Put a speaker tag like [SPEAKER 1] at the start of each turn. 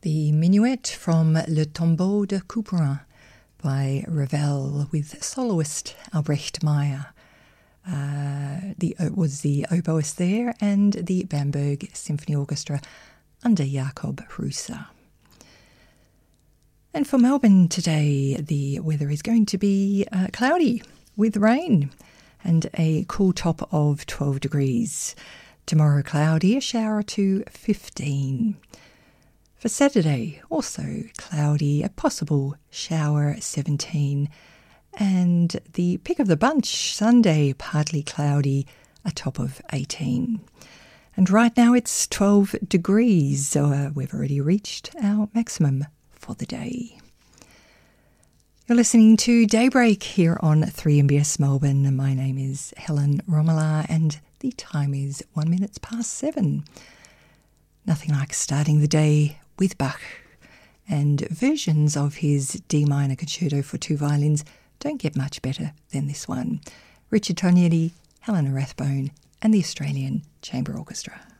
[SPEAKER 1] The Minuet from Le Tombeau de Couperin by Ravel with soloist Albrecht Meyer. Was the oboist there, and the Bamberg Symphony Orchestra under Jakob Hrusa. And for Melbourne today, the weather is going to be cloudy with rain and a cool top of 12 degrees. Tomorrow cloudy, a shower or two, 15. For Saturday, also cloudy, a possible shower, 17. And the pick of the bunch, Sunday, partly cloudy, a top of 18. And right now it's 12 degrees, so we've already reached our maximum for the day. You're listening to Daybreak here on 3MBS Melbourne. My name is Helen Romola and the time is 1 minute past 7. Nothing like starting the day with Bach, and versions of his D minor concerto for two violins don't get much better than this one. Richard Tognetti, Helena Rathbone and the Australian Chamber Orchestra.